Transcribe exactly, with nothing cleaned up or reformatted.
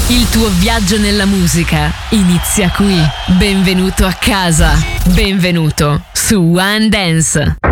Il tuo viaggio nella musica inizia qui. Benvenuto a casa. Benvenuto su One Dance.